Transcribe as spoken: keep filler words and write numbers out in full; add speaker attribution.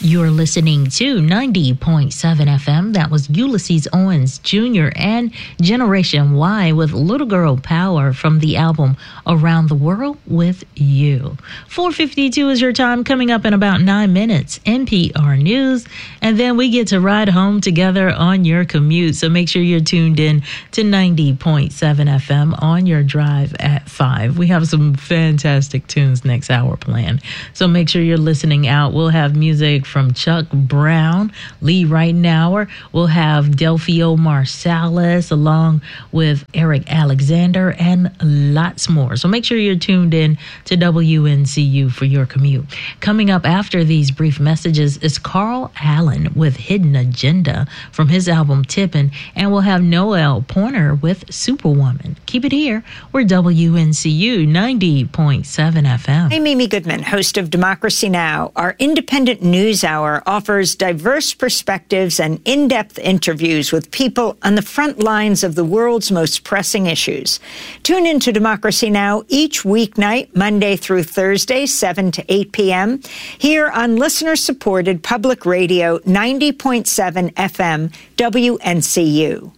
Speaker 1: You're listening to ninety point seven F M. That was Ulysses Owens Junior and Generation Y with Little Girl Power from the album Around the World with You. four fifty-two is your time. Coming up in about nine minutes, N P R News. And then we get to ride home together on your commute. So make sure you're tuned in to ninety point seven F M on your drive at five. We have some fantastic tunes next hour planned. So make sure you're listening out. We'll have music from Chuck Brown, Lee Ritenour. We'll have Delphio Marsalis along with Eric Alexander and lots more. So make sure you're tuned in to W N C U for your commute. Coming up after these brief messages is Carl Allen with Hidden Agenda from his album Tippin', and we'll have Noel Pointer with Superwoman. Keep it here. We're W N C U ninety point seven F M.
Speaker 2: I'm Amy Goodman, host of Democracy Now! Our independent news hour offers diverse perspectives and in-depth interviews with people on the front lines of the world's most pressing issues. Tune into Democracy Now! Each weeknight, Monday through Thursday, seven to eight p.m., here on listener-supported public radio ninety point seven F M W N C U.